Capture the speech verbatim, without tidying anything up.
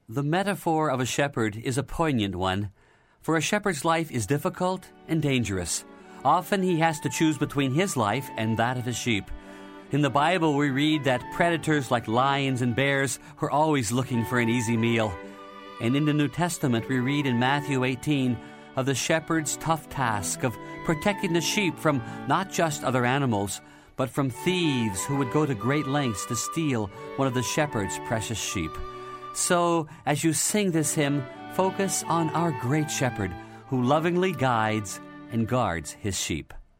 The metaphor of a shepherd is a poignant one, for a shepherd's life is difficult and dangerous. Often he has to choose between his life and that of his sheep. In the Bible, we read that predators like lions and bears were always looking for an easy meal. And in the New Testament, we read in Matthew eighteen of the shepherd's tough task of protecting the sheep from not just other animals, but from thieves who would go to great lengths to steal one of the shepherd's precious sheep. So, as you sing this hymn, focus on our great shepherd who lovingly guides and guards his sheep.